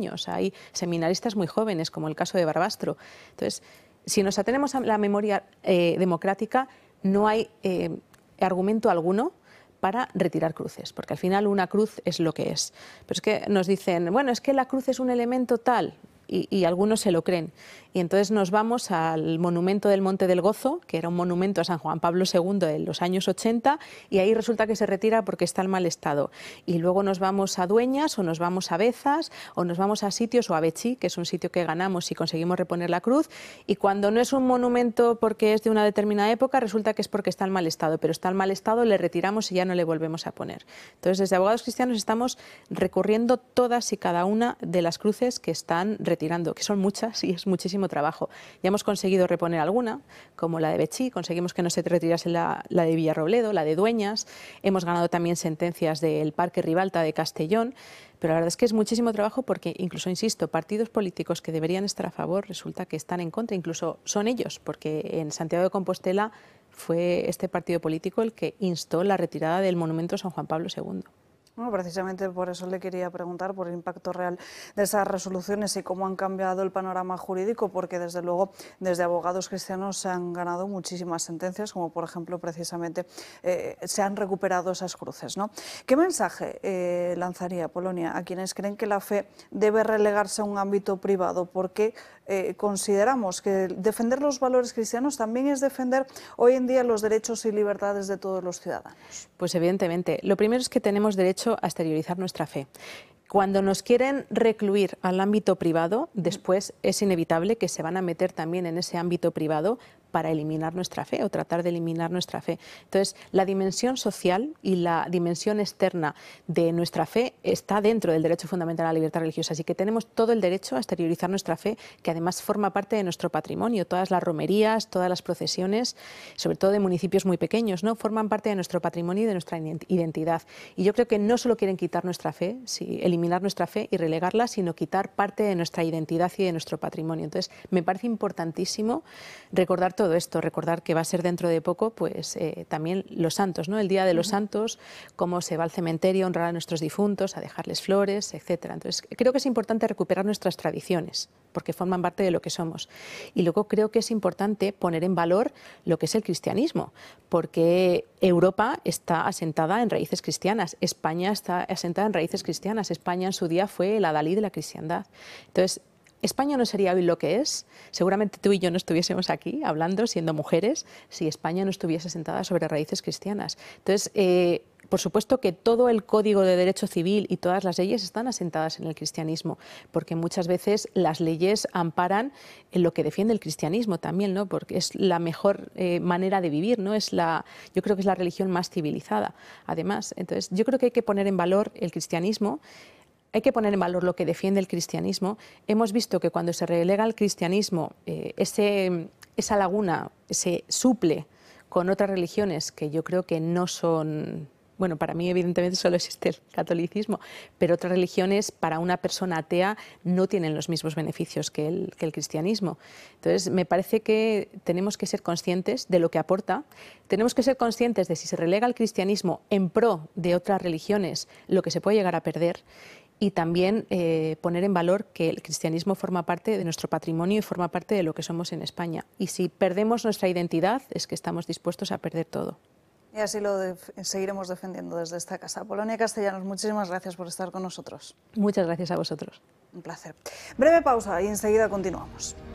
niños, hay seminaristas muy jóvenes, como el caso de Barbastro. Entonces, si nos atenemos a la memoria democrática, no hay argumento alguno para retirar cruces, porque al final una cruz es lo que es. Pero es que nos dicen, bueno, es que la cruz es un elemento tal, y algunos se lo creen. Y entonces nos vamos al monumento del Monte del Gozo, que era un monumento a San Juan Pablo II de los años 80, y ahí resulta que se retira porque está en mal estado. Y luego nos vamos a Dueñas, o nos vamos a Bezas, o nos vamos a sitios, o a Betxí, que es un sitio que ganamos y conseguimos reponer la cruz, y cuando no es un monumento porque es de una determinada época, resulta que es porque está en mal estado, pero está en mal estado, le retiramos y ya no le volvemos a poner. Entonces, desde Abogados Cristianos estamos recorriendo todas y cada una de las cruces que están retirando, que son muchas y es muchísimo trabajo. Ya hemos conseguido reponer alguna, como la de Betxí, conseguimos que no se retirase la de Villarrobledo, la de Dueñas, hemos ganado también sentencias del Parque Ribalta de Castellón, pero la verdad es que es muchísimo trabajo porque incluso, insisto, partidos políticos que deberían estar a favor resulta que están en contra, incluso son ellos, porque en Santiago de Compostela fue este partido político el que instó la retirada del monumento a San Juan Pablo II. Bueno, precisamente por eso le quería preguntar por el impacto real de esas resoluciones y cómo han cambiado el panorama jurídico, porque desde luego desde Abogados Cristianos se han ganado muchísimas sentencias, como por ejemplo precisamente se han recuperado esas cruces, ¿no? ¿Qué mensaje lanzaría Polonia a quienes creen que la fe debe relegarse a un ámbito privado? Porque consideramos que defender los valores cristianos también es defender hoy en día los derechos y libertades de todos los ciudadanos. Pues evidentemente, lo primero es que tenemos derecho a exteriorizar nuestra fe. Cuando nos quieren recluir al ámbito privado, después es inevitable que se van a meter también en ese ámbito privado para eliminar nuestra fe o tratar de eliminar nuestra fe. Entonces, la dimensión social y la dimensión externa de nuestra fe está dentro del derecho fundamental a la libertad religiosa, así que tenemos todo el derecho a exteriorizar nuestra fe, que además forma parte de nuestro patrimonio. Todas las romerías, todas las procesiones, sobre todo de municipios muy pequeños, ¿no?, forman parte de nuestro patrimonio y de nuestra identidad. Y yo creo que no solo quieren quitar nuestra fe, eliminar nuestra fe y relegarla, sino quitar parte de nuestra identidad y de nuestro patrimonio. Entonces, me parece importantísimo recordar todo esto, recordar que va a ser dentro de poco, pues también los santos, ¿no? El Día de los Santos, cómo se va al cementerio a honrar a nuestros difuntos, a dejarles flores, etcétera. Entonces, creo que es importante recuperar nuestras tradiciones, porque forman parte de lo que somos. Y luego creo que es importante poner en valor lo que es el cristianismo, porque Europa está asentada en raíces cristianas, España está asentada en raíces cristianas, España en su día fue el adalid de la cristiandad. Entonces, España no sería hoy lo que es, seguramente tú y yo no estuviésemos aquí hablando, siendo mujeres, si España no estuviese sentada sobre raíces cristianas. Entonces, por supuesto que todo el Código de Derecho Civil y todas las leyes están asentadas en el cristianismo, porque muchas veces las leyes amparan en lo que defiende el cristianismo también, ¿no?, porque es la mejor manera de vivir, ¿no? Yo creo que es la religión más civilizada, además. Entonces, yo creo que hay que poner en valor el cristianismo. Hay que poner en valor lo que defiende el cristianismo. Hemos visto que cuando se relega al cristianismo, esa laguna se suple con otras religiones que yo creo que no son... Bueno, para mí evidentemente solo existe el catolicismo, pero otras religiones para una persona atea no tienen los mismos beneficios que el cristianismo. Entonces, me parece que tenemos que ser conscientes de lo que aporta, tenemos que ser conscientes de si se relega el cristianismo en pro de otras religiones, lo que se puede llegar a perder, y también poner en valor que el cristianismo forma parte de nuestro patrimonio y forma parte de lo que somos en España. Y si perdemos nuestra identidad, es que estamos dispuestos a perder todo. Y así lo seguiremos defendiendo desde esta casa. Polonia Castellanos, muchísimas gracias por estar con nosotros. Muchas gracias a vosotros. Un placer. Breve pausa y enseguida continuamos.